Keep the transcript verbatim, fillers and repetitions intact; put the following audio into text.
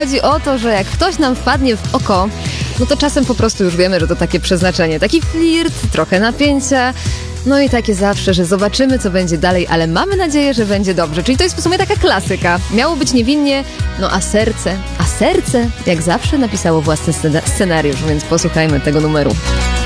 chodzi o to, że jak ktoś nam wpadnie w oko, no to czasem po prostu już wiemy, że to takie przeznaczenie. Taki flirt, trochę napięcia. No i takie zawsze, że zobaczymy, co będzie dalej, ale mamy nadzieję, że będzie dobrze. Czyli to jest w sumie taka klasyka. Miało być niewinnie, no a serce, a serce jak zawsze napisało własny scenariusz, więc posłuchajmy tego numeru.